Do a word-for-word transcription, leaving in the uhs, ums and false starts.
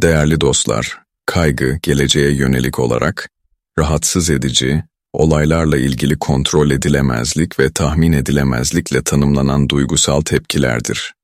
Değerli dostlar, kaygı geleceğe yönelik olarak rahatsız edici, olaylarla ilgili kontrol edilemezlik ve tahmin edilemezlikle tanımlanan duygusal tepkilerdir.